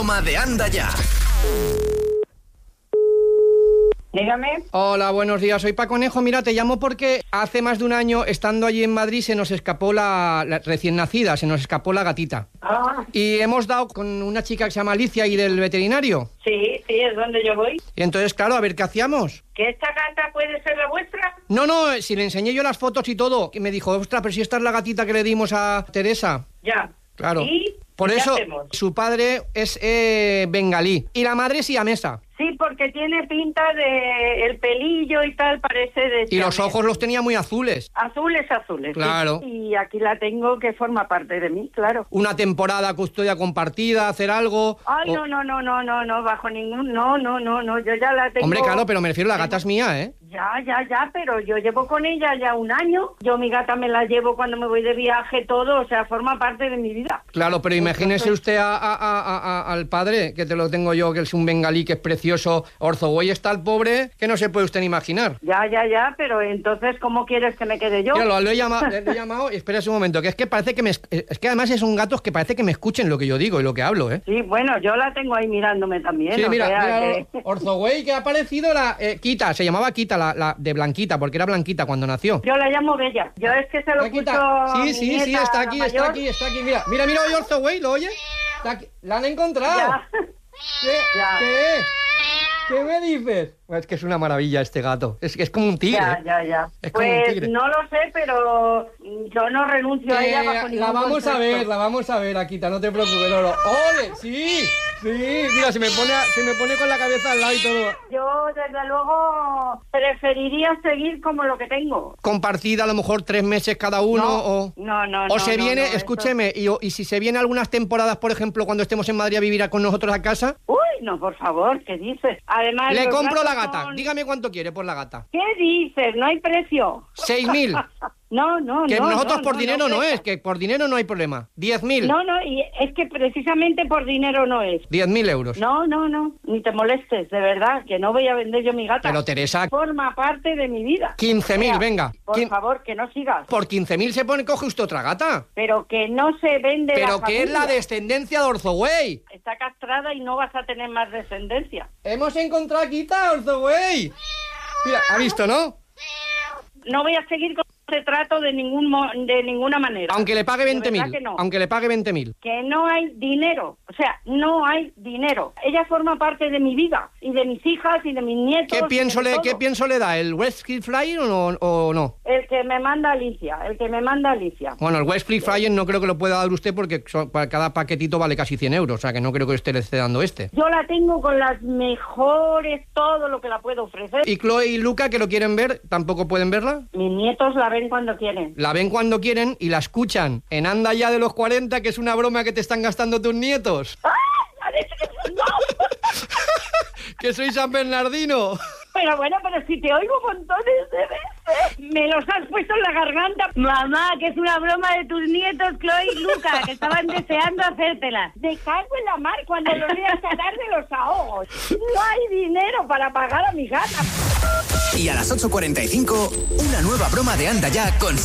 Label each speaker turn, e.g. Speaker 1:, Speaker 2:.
Speaker 1: Broma de Anda Ya.
Speaker 2: Dígame.
Speaker 3: Hola, buenos días. Soy Paco Conejo. Mira, te llamo porque hace más de un año, estando allí en Madrid, se nos escapó la recién nacida, se nos escapó la gatita.
Speaker 2: Ah,
Speaker 3: Y hemos dado con una chica que se llama Alicia y del veterinario.
Speaker 2: sí, es donde yo voy.
Speaker 3: Y entonces, claro, a ver qué hacíamos.
Speaker 2: ¿Que esta gata puede ser la vuestra?
Speaker 3: No, si le enseñé yo las fotos y todo, y me dijo, ostras, pero si esta es la gatita que le dimos a Teresa.
Speaker 2: Ya.
Speaker 3: Claro.
Speaker 2: ¿Y
Speaker 3: Por
Speaker 2: qué
Speaker 3: eso,
Speaker 2: hacemos?
Speaker 3: su padre es bengalí y la madre siamesa.
Speaker 2: Sí, porque tiene pinta de el pelillo y tal, parece de...
Speaker 3: Y los
Speaker 2: siamés.
Speaker 3: ojos los tenía muy azules.
Speaker 2: Azules.
Speaker 3: Claro.
Speaker 2: Sí. Y aquí la tengo que forma parte de mí, claro.
Speaker 3: Una temporada custodia compartida, hacer algo.
Speaker 2: Ay,
Speaker 3: o-
Speaker 2: no, bajo ningún... No, yo ya la tengo...
Speaker 3: Hombre, claro, pero me refiero, la gata es mía, ¿eh?
Speaker 2: Ya, pero yo llevo con ella ya un año. Yo mi gata me la llevo cuando me voy de viaje, todo, o sea, forma parte de mi vida.
Speaker 3: Claro, pero imagínese usted al padre, que te lo tengo yo, que es un bengalí, que es precioso. Orzogüey está el pobre, que no se puede usted ni imaginar.
Speaker 2: Ya, pero entonces, ¿cómo quieres que me quede yo?
Speaker 3: Yo lo he llamado, y espérese un momento, que es que parece que es que además es un gato que parece que me escuchen lo que yo digo y lo que hablo, ¿eh?
Speaker 2: Sí, bueno, yo la tengo ahí mirándome también.
Speaker 3: Sí,
Speaker 2: o
Speaker 3: mira,
Speaker 2: sea
Speaker 3: mira,
Speaker 2: que-
Speaker 3: Orzogüey, que ha aparecido la Quita, se llamaba Quita, la de Blanquita, porque era Blanquita cuando nació.
Speaker 2: Yo la llamo Bella. Yo es que se lo
Speaker 3: Blanquita.
Speaker 2: puso mi
Speaker 3: Sí,
Speaker 2: nieta,
Speaker 3: está
Speaker 2: la
Speaker 3: aquí,
Speaker 2: mayor.
Speaker 3: está aquí, mira, oye Orzogüey, ¿lo oye? Está aquí. La han encontrado.
Speaker 2: Ya.
Speaker 3: ¿Qué?
Speaker 2: Ya.
Speaker 3: ¿Qué me dices? Es que es una maravilla este gato. Es que es como un tigre.
Speaker 2: Ya.
Speaker 3: Es como un
Speaker 2: Pues
Speaker 3: tigre.
Speaker 2: no lo sé, pero yo no renuncio a ella bajo ningún
Speaker 3: La vamos a
Speaker 2: concepto.
Speaker 3: ver, Akita, no te preocupes, Lolo. ¡Ole! ¡Sí! Mira, se me pone con la cabeza al lado y todo.
Speaker 2: Yo, desde luego, preferiría seguir como lo que tengo.
Speaker 3: Compartida a lo mejor 3 meses cada uno o...
Speaker 2: No.
Speaker 3: O se viene,
Speaker 2: eso-
Speaker 3: escúcheme, y si se viene algunas temporadas, por ejemplo, cuando estemos en Madrid a vivir con nosotros a casa,
Speaker 2: Uy, no, por favor, ¿qué dices? Además,
Speaker 3: le
Speaker 2: los
Speaker 3: compro la
Speaker 2: gatos
Speaker 3: gata.
Speaker 2: son-
Speaker 3: Dígame cuánto quiere por la gata.
Speaker 2: ¿Qué dices? No hay precio.
Speaker 3: 6.000.
Speaker 2: No.
Speaker 3: Que nosotros
Speaker 2: no,
Speaker 3: por dinero no
Speaker 2: presta.
Speaker 3: es, que por dinero no hay problema. 10.000.
Speaker 2: No, y es que precisamente por dinero no es.
Speaker 3: 10.000 euros.
Speaker 2: No, ni te molestes, de verdad, que no voy a vender yo mi gata.
Speaker 3: Pero Teresa,
Speaker 2: Forma parte de mi vida.
Speaker 3: 15.000,
Speaker 2: O sea,
Speaker 3: venga.
Speaker 2: Por favor, que no sigas.
Speaker 3: Por 15.000 coge usted otra gata.
Speaker 2: Pero que no se vende
Speaker 3: Pero
Speaker 2: la
Speaker 3: que es la
Speaker 2: familia.
Speaker 3: descendencia de Orzogüey.
Speaker 2: Está castrada y no vas a tener más descendencia.
Speaker 3: Hemos encontrado a Quita, Orzogüey. Mira, ha visto, ¿no?
Speaker 2: No voy a seguir con este trato de ninguna manera.
Speaker 3: Aunque le pague
Speaker 2: De verdad
Speaker 3: 20.000.
Speaker 2: que no.
Speaker 3: Aunque le pague 20.000.
Speaker 2: Que no hay dinero. O sea, no hay dinero. Ella forma parte de mi vida y de mis hijas y de mis nietos.
Speaker 3: ¿Qué
Speaker 2: y
Speaker 3: pienso
Speaker 2: de todo.
Speaker 3: le da? ¿El Westfield Flyer o no?
Speaker 2: El que me manda Alicia.
Speaker 3: Bueno, el Westfield Flyer no creo que lo pueda dar usted porque para cada paquetito vale casi 100 euros. O sea, que no creo que usted le esté dando este.
Speaker 2: Yo la tengo con las mejores, todo lo que la puedo ofrecer.
Speaker 3: ¿Y Chloe y Luca, que lo quieren ver, tampoco pueden verla?
Speaker 2: Mis nietos la ven cuando quieren.
Speaker 3: La ven cuando quieren y la escuchan en Anda Ya de los 40, que es una broma que te están gastando tus nietos.
Speaker 2: ¡Ay! Parece que no.
Speaker 3: ¡Que soy San Bernardino!
Speaker 2: Pero bueno, pero si te oigo montones de veces. Me los has puesto en la garganta. Mamá, que es una broma de tus nietos, Chloe y Luca, que estaban deseando hacértela. Me cago en la mar cuando los voy a sacar de los ahogos. No hay dinero para pagar a mi gata.
Speaker 1: Y a las 8:45, una nueva broma de Anda Ya con